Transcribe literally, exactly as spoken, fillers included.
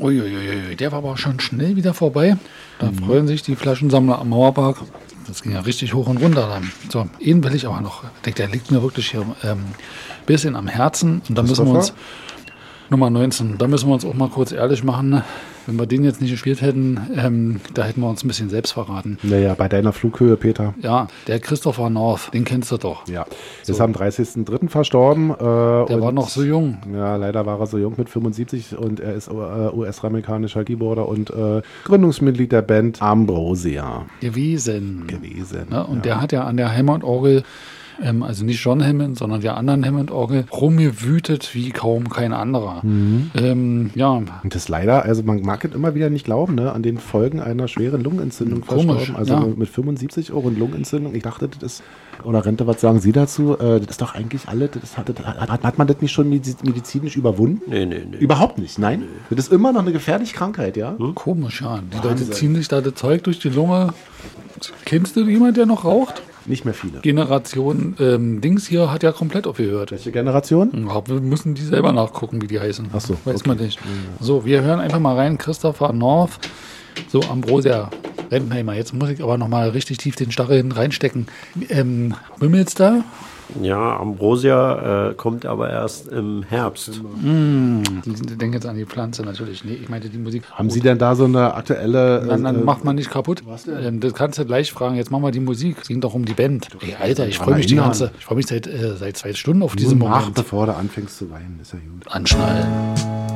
Uiuiui, der war aber schon schnell wieder vorbei. Da mhm. freuen sich die Flaschensammler am Mauerpark. Das ging ja richtig hoch und runter dann. So, ihn will ich aber noch. Der liegt mir wirklich hier ein ähm, bisschen am Herzen. Und da müssen wir uns, Nummer neunzehn, da müssen wir uns auch mal kurz ehrlich machen. Wenn wir den jetzt nicht gespielt hätten, ähm, da hätten wir uns ein bisschen selbst verraten. Naja, bei deiner Flughöhe, Peter. Ja, der Christopher North, den kennst du doch. Ja, so. Ist am dreißigsten dritten verstorben. Äh, der war noch so jung. Ja, leider war er so jung mit fünfundsiebzig und er ist äh, U S-amerikanischer Keyboarder und äh, Gründungsmitglied der Band Ambrosia. Gewesen. Gewesen. Ne? Und ja. der hat ja an der Hammond-Orgel, Ähm, also nicht John Hammond, sondern der anderen Hammond-Orgel, rumgewütet wie kaum kein anderer. Mhm. Ähm, ja. Und das leider, also man mag es immer wieder nicht glauben, ne, an den Folgen einer schweren Lungenentzündung Komisch, verstorben. Also ja. mit fünfundsiebzig Euro Lungenentzündung. Ich dachte, das ist, oder Rente, was sagen Sie dazu? Äh, das ist doch eigentlich alle, das hat, hat, hat man das nicht schon medizinisch überwunden? Nee, nee, nee. Überhaupt nicht, nein? Nee. Das ist immer noch eine gefährliche Krankheit, ja? Hm? Komisch, ja. Die Wahnsinn. Leute ziehen sich da das Zeug durch die Lunge. Kennst du jemanden, der noch raucht? Nicht mehr viele. Generation ähm, Dings hier hat ja komplett aufgehört. Welche Generation? Ja, wir müssen die selber nachgucken, wie die heißen. Ach so. Weiß okay. man nicht. So, wir hören einfach mal rein. Christopher North. So, Ambrosia Rentheimer. Jetzt muss ich aber nochmal richtig tief den Stachel hinten reinstecken. Ähm, Wimmel's da? Ja, Ambrosia äh, kommt aber erst im Herbst. Mm, die denken jetzt an die Pflanze natürlich. Nee, ich meinte die Musik. Haben Sie denn da so eine aktuelle... Dann, dann äh, macht man nicht kaputt. Was denn? Ähm, das kannst du gleich fragen. Jetzt machen wir die Musik. Es ging doch um die Band. Ey, Alter, ich freue mich die erinnern. ganze... Ich freue mich seit, äh, seit zwei Stunden auf Diese diesen Mach, Moment. bevor du anfängst zu weinen. Ist ja gut. Anschnallen.